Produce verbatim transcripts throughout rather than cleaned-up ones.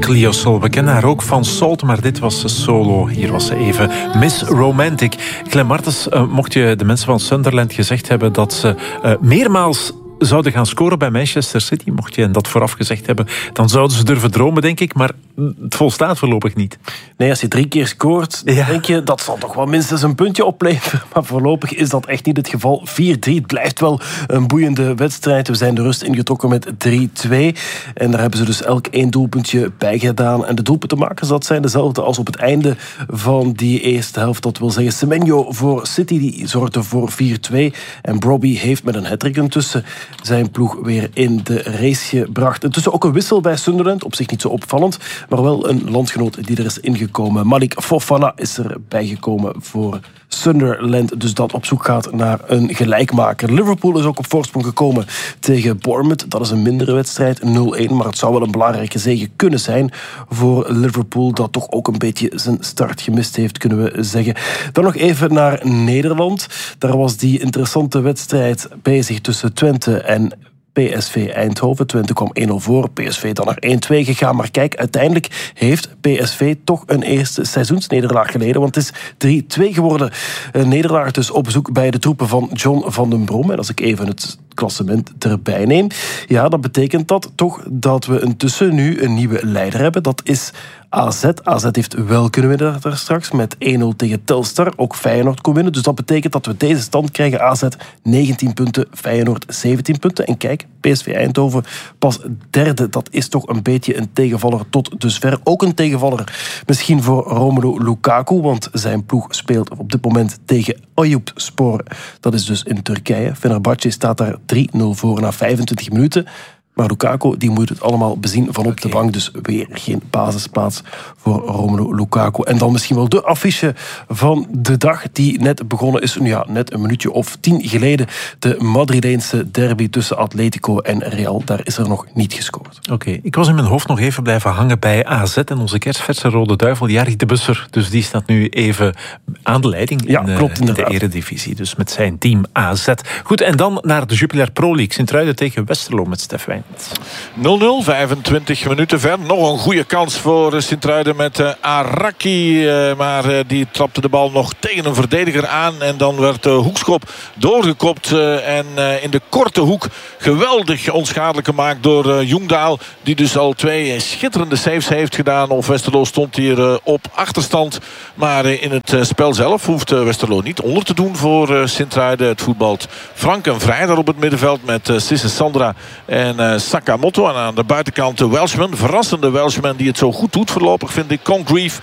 Cleo Sol. We kennen haar ook van Salt, maar dit was ze solo. Hier was ze even Miss Romantic. Clem Martens, uh, mocht je de mensen van Sunderland gezegd hebben dat ze uh, meermaals zouden gaan scoren bij Manchester City, mocht je dat vooraf gezegd hebben, dan zouden ze durven dromen, denk ik, maar het volstaat voorlopig niet. Nee, als je drie keer scoort, dan ja. denk je, dat zal toch wel minstens een puntje opleveren. Maar voorlopig is dat echt niet het geval. vier drie, het blijft wel een boeiende wedstrijd. We zijn de rust ingetrokken met drie twee. En daar hebben ze dus elk één doelpuntje bij gedaan. En de doelpuntenmakers, dat zijn dezelfde als op het einde van die eerste helft. Dat wil zeggen, Semenyo voor City, die zorgde voor vier twee. En Brobbey heeft met een hat-trick intussen zijn ploeg weer in de race gebracht. Intussen ook een wissel bij Sunderland, op zich niet zo opvallend, maar wel een landgenoot die er is ingekomen. Malik Fofana is er bijgekomen voor Sunderland, dus dat op zoek gaat naar een gelijkmaker. Liverpool is ook op voorsprong gekomen tegen Bournemouth. Dat is een mindere wedstrijd, nul een, maar het zou wel een belangrijke zege kunnen zijn voor Liverpool, dat toch ook een beetje zijn start gemist heeft, kunnen we zeggen. Dan nog even naar Nederland. Daar was die interessante wedstrijd bezig tussen Twente en P S V Eindhoven. Twente kwam één nul voor, P S V dan naar één twee gegaan. Maar kijk, uiteindelijk heeft P S V toch een eerste seizoensnederlaag geleden. Want het is drie twee geworden. Een nederlaag dus op bezoek bij de troepen van John van den Brom. En als ik even het klassement erbij neem, ja, dat betekent dat toch dat we intussen nu een nieuwe leider hebben. Dat is A Z. A Z heeft wel kunnen winnen daar straks met één nul tegen Telstar. Ook Feyenoord kon winnen. Dus dat betekent dat we deze stand krijgen. A Z negentien punten, Feyenoord zeventien punten. En kijk, P S V Eindhoven pas derde. Dat is toch een beetje een tegenvaller tot dusver. Ook een tegenvaller misschien voor Romelu Lukaku, want zijn ploeg speelt op dit moment tegen Eyüpspor. Dat is dus in Turkije. Fenerbahçe staat daar drie nul voor na vijfentwintig minuten. Maar Lukaku die moet het allemaal bezien van op okay. de bank. Dus weer geen basisplaats voor Romelu Lukaku. En dan misschien wel de affiche van de dag die net begonnen is. Nu ja, net een minuutje of tien geleden. De Madrileense derby tussen Atletico en Real. Daar is er nog niet gescoord. Oké, okay. Ik was in mijn hoofd nog even blijven hangen bij A Z. En onze kerstverse Rode Duivel, Jari de Busser. Dus die staat nu even aan de leiding ja, in, klopt, in de Eredivisie. Dus met zijn team A Z. Goed, en dan naar de Jupiler Pro League. Sint-Truiden tegen Westerlo met Stef Wijn. nul nul, vijfentwintig minuten ver. Nog een goede kans voor Sint-Truiden met uh, Araki. Uh, maar uh, die trapte de bal nog tegen een verdediger aan. En dan werd de hoekschop doorgekopt. Uh, en uh, in de korte hoek geweldig onschadelijk gemaakt door uh, Jongdaal. Die dus al twee schitterende saves heeft gedaan. Of Westerlo stond hier uh, op achterstand. Maar uh, in het uh, spel zelf hoeft uh, Westerlo niet onder te doen voor uh, Sint-Truiden. Het voetbalt frank en vrij daar op het middenveld. Met uh, Sisse Sandra en uh, Sakamoto. En aan de buitenkant de Welshman. Verrassende Welshman die het zo goed doet voorlopig, vind ik. Congreve.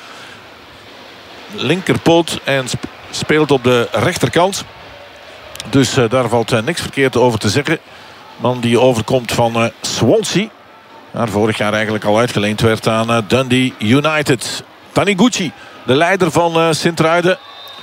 Linkerpoot. En speelt op de rechterkant. Dus uh, daar valt uh, niks verkeerd over te zeggen. Man die overkomt van uh, Swansea. Waar vorig jaar eigenlijk al uitgeleend werd aan uh, Dundee United. Taniguchi, de leider van uh, Sint-Truiden.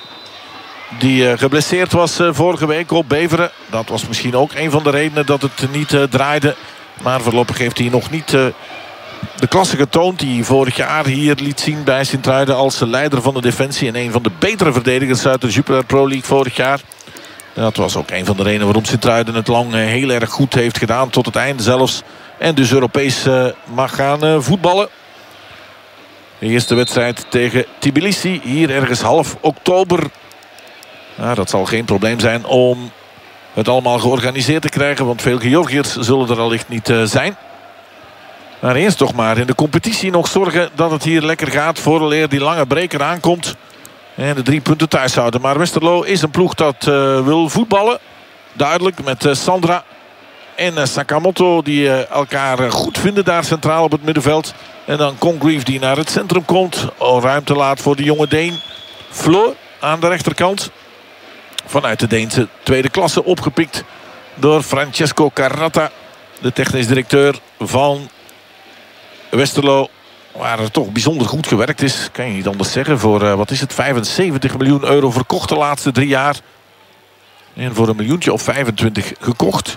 Die uh, geblesseerd was uh, vorige week op Beveren. Dat was misschien ook een van de redenen dat het niet uh, draaide. Maar voorlopig heeft hij nog niet uh, de klasse getoond die hij vorig jaar hier liet zien bij Sint-Truiden als leider van de defensie. En een van de betere verdedigers uit de Jupiler Pro League vorig jaar. Dat was ook een van de redenen waarom Sint-Truiden het lang uh, heel erg goed heeft gedaan. Tot het einde zelfs. En dus Europees uh, mag gaan uh, voetballen. De eerste wedstrijd tegen Tbilisi. Hier ergens half oktober. Ja, dat zal geen probleem zijn om het allemaal georganiseerd te krijgen. Want veel Georgiërs zullen er allicht niet uh, zijn. Maar eerst toch maar in de competitie nog zorgen dat het hier lekker gaat. Vooraleer die lange breker aankomt. En de drie punten thuis houden. Maar Westerlo is een ploeg dat uh, wil voetballen. Duidelijk met uh, Sandra en uh, Sakamoto. Die uh, elkaar uh, goed vinden daar centraal op het middenveld. En dan Congreve die naar het centrum komt. Oh, ruimte laat voor de jonge Deen. Fleur aan de rechterkant. Vanuit de Deense tweede klasse opgepikt door Francesco Caratta. De technisch directeur van Westerlo. Waar er toch bijzonder goed gewerkt is. Kan je niet anders zeggen. Voor uh, wat is het? vijfenzeventig miljoen euro verkocht de laatste drie jaar. En voor een miljoentje of vijfentwintig gekocht.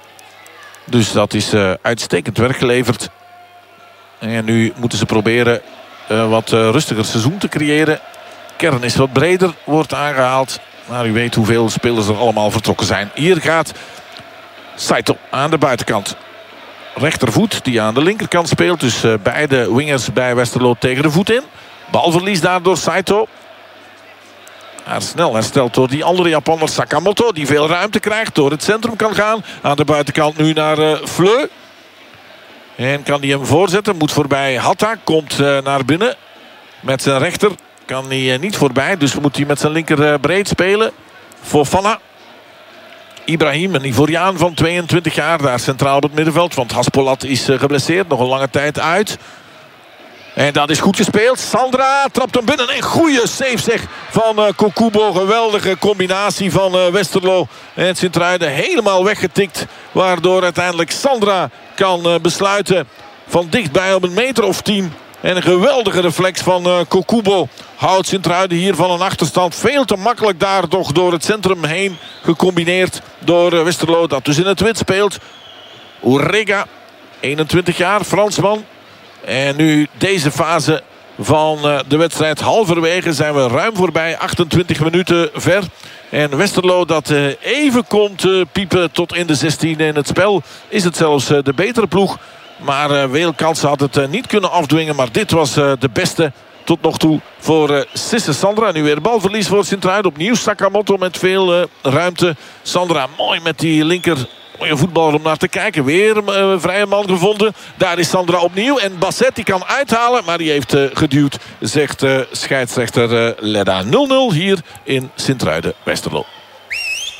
Dus dat is uh, uitstekend werk geleverd. En nu moeten ze proberen uh, wat uh, rustiger seizoen te creëren. Kern is wat breder, wordt aangehaald. Maar u weet hoeveel spelers er allemaal vertrokken zijn. Hier gaat Saito aan de buitenkant. rechtervoet die aan de linkerkant speelt. Dus uh, beide wingers bij Westerlo tegen de voet in. Balverlies daar door Saito. Maar snel hersteld door die andere Japaner Sakamoto. Die veel ruimte krijgt, door het centrum kan gaan. Aan de buitenkant nu naar uh, Fleu. En kan hij hem voorzetten. Moet voorbij Hatta. Komt uh, naar binnen. Met zijn rechter kan hij uh, niet voorbij. Dus moet hij met zijn linker uh, breed spelen. Fofana. Ibrahim, een Ivoriaan van tweeëntwintig jaar. Daar centraal op het middenveld. Want Haspolat is uh, geblesseerd. Nog een lange tijd uit. En dat is goed gespeeld. Sandra trapt hem binnen. Een goede save zeg van uh, Kokubo. Geweldige combinatie van uh, Westerlo en Sint-Truiden. Helemaal weggetikt. Waardoor uiteindelijk Sandra kan uh, besluiten van dichtbij op een meter of tien. En een geweldige reflex van uh, Kokubo. Houdt Sint-Truiden hier van een achterstand. Veel te makkelijk daar toch door het centrum heen. Gecombineerd door uh, Westerlo. Dat dus in het wit speelt. Urrega, eenentwintig jaar, Fransman. En nu deze fase van de wedstrijd halverwege zijn we ruim voorbij. achtentwintig minuten ver. En Westerlo dat even komt piepen tot in de zestien. In het spel is het zelfs de betere ploeg. Maar veel kansen had het niet kunnen afdwingen. Maar dit was de beste tot nog toe voor Sisse Sandra. Nu weer balverlies voor Sint-Truiden. Opnieuw Sakamoto met veel ruimte. Sandra mooi met die linker. Mooie voetballer om naar te kijken. Weer een uh, vrije man gevonden. Daar is Sandra opnieuw. En Basset die kan uithalen. Maar die heeft uh, geduwd. Zegt uh, scheidsrechter uh, Ledda. nul nul hier in Sint-Truiden-Westerlo.